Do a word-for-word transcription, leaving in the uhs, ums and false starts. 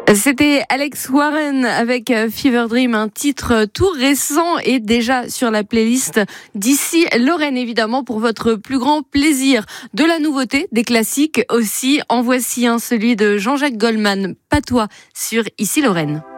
C'était Alex Warren avec Fever Dream, un titre tout récent et déjà sur la playlist d'Ici Lorraine, évidemment, pour votre plus grand plaisir. De la nouveauté, des classiques aussi. En voici un, celui de Jean-Jacques Goldman, Patois, sur Ici Lorraine.